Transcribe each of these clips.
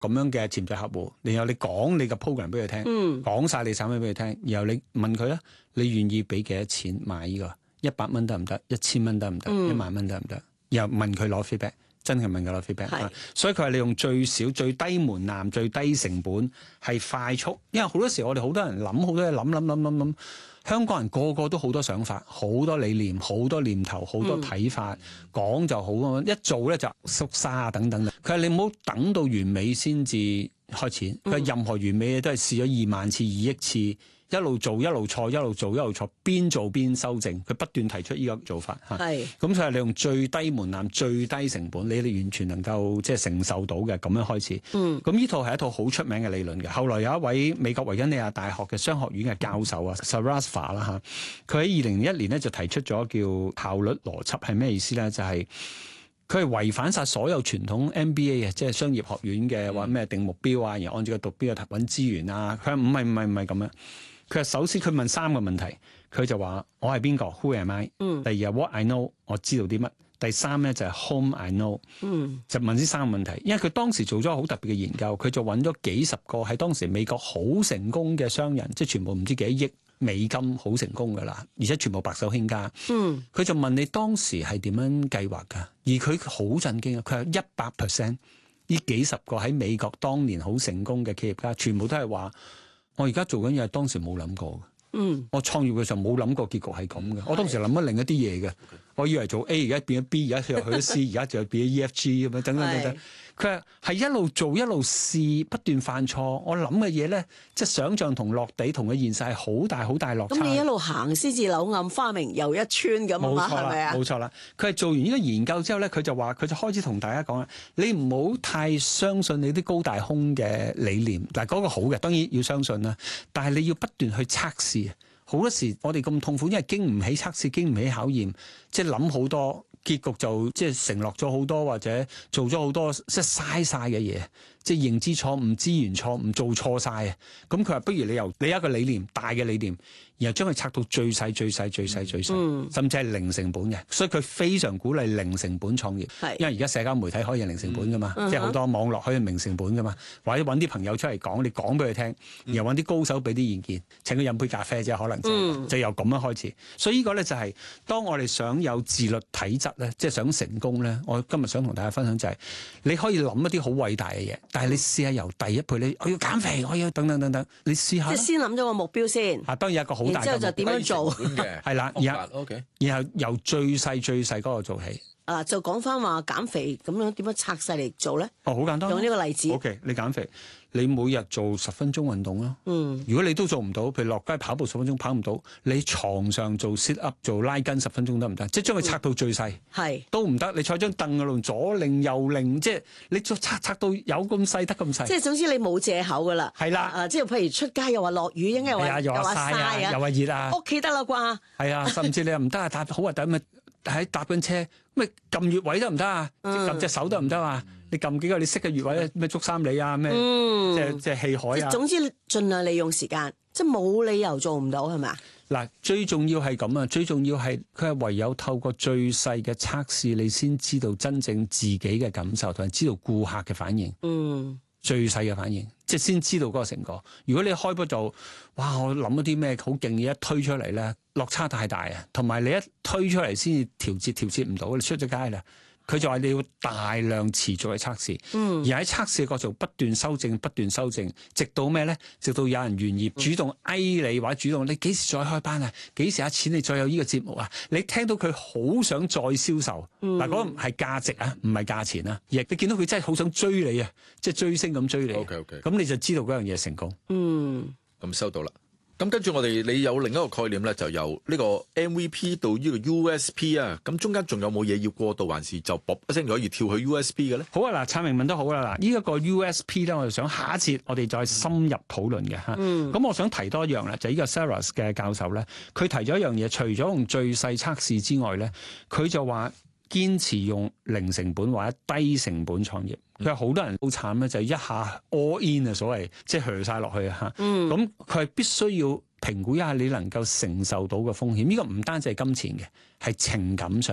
咁樣嘅潛在客戶，然後你講你嘅 program 俾佢聽，講晒你產品俾佢聽，然後你問佢咧，你願意俾幾多錢買呢個？100蚊得唔得？1000蚊得唔得？10000蚊得唔得？然後問佢攞 feedback， 真係問佢攞 feedback。所以佢係利用最少、最低門檻、最低成本，係快速。因為好多時我哋好多人諗好多嘢，諗。香港人個個都好多想法、好多理念、好多念頭、好多睇法，講就好啊！一做咧就縮沙啊等等。佢話你唔好等到完美先至開始。佢話任何完美嘢都係試咗2萬次、2億次，一路做一路錯，一路做一路錯，邊做邊修正。佢不斷提出呢個做法嚇。咁所以你用最低門檻、最低成本，你哋完全能夠即係承受到嘅咁樣開始。咁呢套係一套好出名嘅理論嘅。後來有一位美國維珍尼亞大學嘅商學院嘅教授啊 Sarasva 啦嚇，佢喺2001年咧就提出咗叫效率邏輯，係咩意思咧？就係佢係違反晒所有傳統 MBA 嘅，即係商業學院嘅話咩定目標啊，然後按照個目標去揾資源啊。佢話唔係咁樣。佢話首先佢問3個問題，佢就話我係邊個 ？Who am I？第二係 What I know， 我知道啲乜？第3咧就係 Whom I know，就問呢3個問題。因為佢當時做咗好特別嘅研究，佢就揾咗幾十個喺當時美國好成功嘅商人，即係全部唔知幾多億美金好成功噶啦，而且全部白手興家。佢就問你當時係點樣計劃㗎？而佢好震驚啊！佢係100%呢幾十個喺美國當年好成功嘅企業家，全部都係話。我而家做緊嘢，當時冇諗過嘅。我創業嘅時候冇諗過結局係咁嘅。我當時諗咗另一啲嘢嘅。我以為做 A 而家變咗 B， 而家又去咗 C， 而家就變咗 EFG 咁樣等等。佢係一路做一路試，不斷犯錯。我諗嘅嘢咧，即係想像同落地同嘅現實係好大好大落差。咁你一路行先至柳暗花明又一村咁啊嘛，係咪啊？冇錯啦。佢係做完呢個研究之後咧，佢就開始同大家講啦，你唔好太相信你啲高大空嘅理念。嗱，嗰個好嘅，當然要相信啦。但係你要不斷去測試。好多時我哋咁痛苦，因為經唔起測試，經唔起考驗，即係諗好多，結局就即係承諾咗好多，或者做咗好多即係嘥晒嘅嘢，即係認知錯誤、資源錯誤、做錯晒啊！咁佢話不如你有一個理念，大嘅理念，然後將佢拆到最細、最細、最細、最細，甚至係零成本嘅。所以佢非常鼓勵零成本創業，因為而家社交媒體可以零成本噶嘛，即係好多網絡可以零成本噶嘛，或者揾啲朋友出嚟講，你講俾佢聽，然後揾啲高手俾啲意見，請佢飲杯咖啡啫，可能就由咁樣開始。所以呢個咧就係當我哋想有自律體質咧，即係想成功咧，我今日想同大家分享就係你可以諗一啲好偉大嘅嘢，但係你試下由第一步，我要減肥，我要等等等等，你試下。即係先諗咗個目標先。當然有一個好大嘅目標。然之後就點樣做？係啦，然後由最細最細嗰個做起。就講翻話減肥咁樣點樣拆細嚟做咧？好簡單。用呢個例子。OK， 你減肥，你每日做10分鐘運動咯。如果你都做唔到，譬如落街跑步10分鐘跑唔到，你床上做 sit up 做拉筋10分鐘得唔得？即係將佢拆到最細。都唔得。你坐張凳嗰度左擰右擰，即係你拆到有咁細得咁細。即係總之你冇藉口噶啦。係啦。即係譬如出街又話落雨，應該又話曬啊，又話熱啊。屋企得啦啩？係啊，甚至你又唔得啊，搭好核突咪喺搭緊車。咩撳穴位得唔得啊？撳隻手得唔得啊？你撳幾個你識嘅穴位，咩足三里啊？咩即係氣海啊？總之盡量利用時間，即係冇理由做唔到，係咪啊？嗱，最重要係咁啊！最重要係佢係唯有透過最細嘅測試，你先知道真正自己嘅感受，同埋知道顧客嘅反應。最細嘅反應，即係先知道嗰個成果。如果你開波就，哇！我諗咗啲咩好勁嘅一推出嚟咧，落差太大啊！同埋你一推出嚟先至調節唔到，你出咗街啦。佢就話你要大量持續去測試，而喺測試嘅過程不斷修正，直到咩咧？直到有人願意主動你或者主動，你幾時再開班啊？幾時有錢你再有呢個節目啊？你聽到佢好想再銷售，嗱，嗰個係價值啊，唔係價錢啊，而你見到佢真係好想追你啊，即係追星咁追你。OK， 咁你就知道嗰樣嘢成功。 咁收到啦。咁跟住你有另一個概念咧，就由呢個 MVP 到呢個 USP 啊，咁中間仲有冇嘢要過渡，還是就卜一聲可以跳去 USB 嘅咧？ 好啊，嗱，燦明問得好啦，嗱，呢一個 USP 咧，我就想下一節我哋再深入討論嘅嚇。咁我想提多一樣咧，就係呢個 Saras 嘅教授咧，佢提咗一樣嘢，除咗用最細測試之外咧，佢就話堅持用零成本或者低成本創業。佢話好多人好慘咧，就係一下 all in 啊，所謂即係去晒落去啊嚇。咁佢係必須要評估一下你能夠承受到嘅風險。呢個唔單止係金錢嘅，係情感上嘅。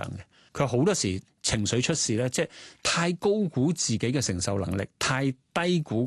佢好多時情緒出事咧，即係太高估自己嘅承受能力，太低估